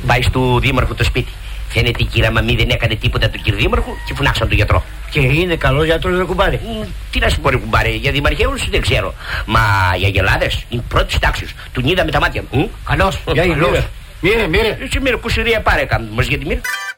Πάει στο δήμαρχο το σπίτι. Φαίνεται η κυρία Μαμή δεν έκανε τίποτα του κύριου δήμαρχου και φωνάξαν τον γιατρό. Και είναι καλός γιατρός, ρε κουμπάρε? Τι να σου πω, ρε κουμπάρε, για δημαρχαίους δεν ξέρω. Μα οι αγελάδες είναι πρώτης τάξης. Τον είδα με τα μάτια μου. Καλός, για ήλιος. Μύρε. Εσύ μύρε, κουσουρία πάρε κάμουν μας για τη μύρε.